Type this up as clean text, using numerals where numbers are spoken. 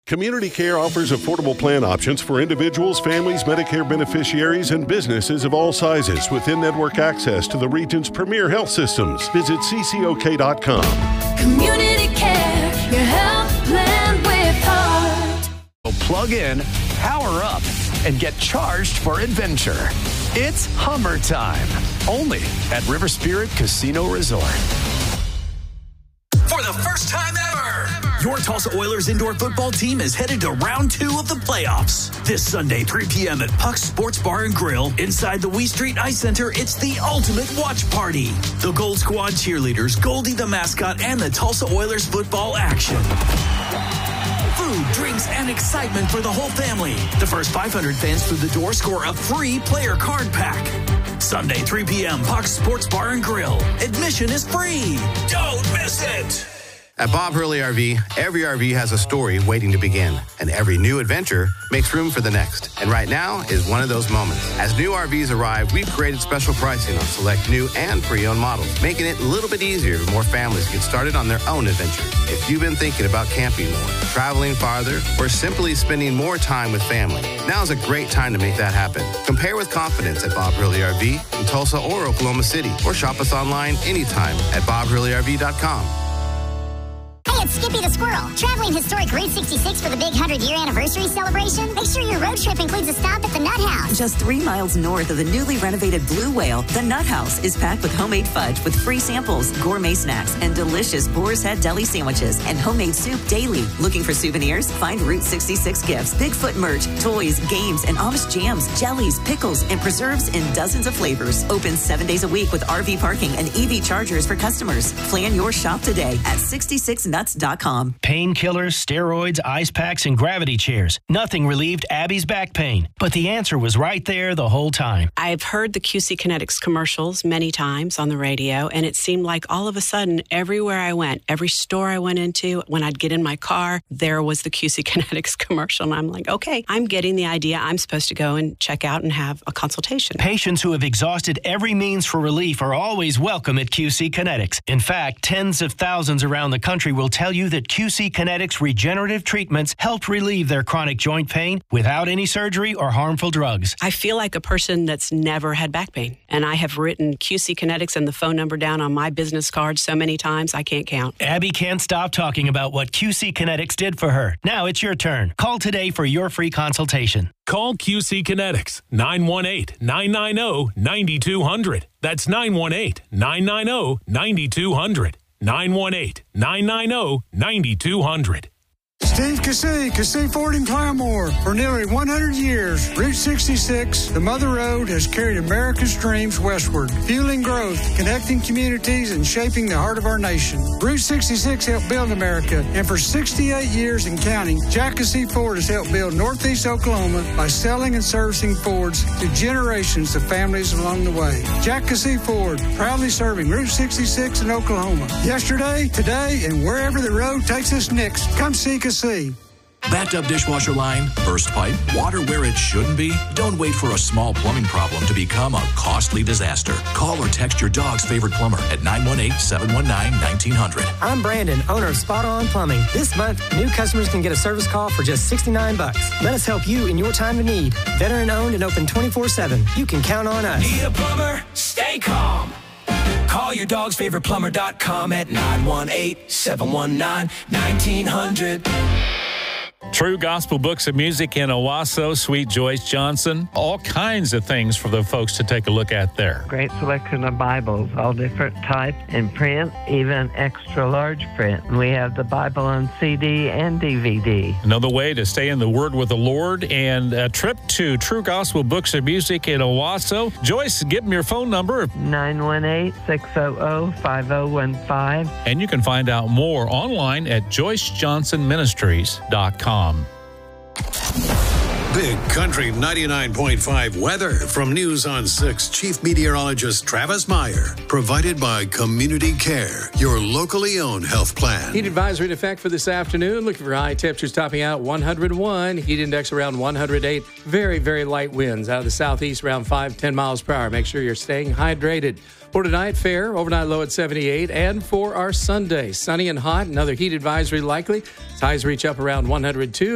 Community Care offers affordable plan options for individuals, families, Medicare beneficiaries, and businesses of all sizes with in-network access to the region's premier health systems. Visit ccok.com. Community Care, your health plan with heart. Plug in, power up, and get charged for adventure. It's Hummer time, only at River Spirit Casino Resort. For the first time ever, your Tulsa Oilers indoor football team is headed to round 2 of the playoffs. This Sunday, 3 p.m. at Puck's Sports Bar and Grill inside the Wee Street Ice Center, it's the ultimate watch party. The Gold Squad cheerleaders, Goldie the mascot, and the Tulsa Oilers football action. Food, drinks, and excitement for the whole family. The first 500 fans through the door score a free player card pack. Sunday, 3 p.m., Puck's Sports Bar and Grill. Admission is free. Don't miss it. At Bob Hurley RV, every RV has a story waiting to begin, and every new adventure makes room for the next. And right now is one of those moments. As new RVs arrive, we've created special pricing on select new and pre-owned models, making it a little bit easier for more families to get started on their own adventures. If you've been thinking about camping more, traveling farther, or simply spending more time with family, now's a great time to make that happen. Compare with confidence at Bob Hurley RV in Tulsa or Oklahoma City, or shop us online anytime at bobhurleyrv.com. Hey, it's Skippy the Squirrel. Traveling historic Route 66 for the big 100-year anniversary celebration? Make sure your road trip includes a stop at the Nut House. Just 3 miles north of the newly renovated Blue Whale, the Nut House is packed with homemade fudge with free samples, gourmet snacks, and delicious Boar's Head deli sandwiches and homemade soup daily. Looking for souvenirs? Find Route 66 gifts, Bigfoot merch, toys, games, and Amish jams, jellies, pickles, and preserves in dozens of flavors. Open 7 days a week with RV parking and EV chargers for customers. Plan your shop today at 66nuts.com. Painkillers, steroids, ice packs, and gravity chairs. Nothing relieved Abby's back pain. But the answer was right there the whole time. I've heard the QC Kinetics commercials many times on the radio, and it seemed like all of a sudden, everywhere I went, every store I went into, when I'd get in my car, there was the QC Kinetics commercial. And I'm like, okay, I'm getting the idea. I'm supposed to go and check out and have a consultation. Patients who have exhausted every means for relief are always welcome at QC Kinetics. In fact, tens of thousands around the country will tell you that QC Kinetics regenerative treatments helped relieve their chronic joint pain without any surgery or harmful drugs. I feel like a person that's never had back pain, and I have written QC Kinetics and the phone number down on my business card so many times I can't count. Abby can't stop talking about what QC Kinetics did for her. Now it's your turn. Call today for your free consultation. Call QC Kinetics, 918-990-9200. That's 918-990-9200. 918-990-9200. Steve Cassie Ford in Claremore. For nearly 100 years, Route 66, the Mother Road, has carried America's dreams westward, fueling growth, connecting communities, and shaping the heart of our nation. Route 66 helped build America, and for 68 years and counting, Jack Cassie Ford has helped build Northeast Oklahoma by selling and servicing Fords to generations of families along the way. Jack Cassie Ford, proudly serving Route 66 in Oklahoma. Yesterday, today, and wherever the road takes us next, come see Cassie. Backed up dishwasher line, burst pipe, water where it shouldn't be? Don't wait for a small plumbing problem to become a costly disaster. Call or text your dog's favorite plumber at 918-719-1900. I'm Brandon, owner of Spot On Plumbing. This month, new customers can get a service call for just $69. Let us help you in your time of need. Veteran owned and open 24/7. You can count on us. Need a plumber? Stay calm. Call your dog's favorite plumber.com at 918-719-1900. True Gospel Books of Music in Owasso, Sweet Joyce Johnson. All kinds of things for the folks to take a look at there. Great selection of Bibles, all different types in print, even extra large print. We have the Bible on CD and DVD. Another way to stay in the Word with the Lord, and a trip to True Gospel Books of Music in Owasso. Joyce, give them your phone number. 918-600-5015. And you can find out more online at joycejohnsonministries.com. Big Country 99.5 weather from News on 6 Chief Meteorologist Travis Meyer. Provided by Community Care, your locally owned health plan. Heat advisory in effect for this afternoon. Looking for high temperatures topping out 101. Heat index around 108. Very, very light winds out of the southeast around 5-10 miles per hour. Make sure you're staying hydrated. For tonight, fair, overnight low at 78. And for our Sunday, sunny and hot, another heat advisory likely. Highs reach up around 102.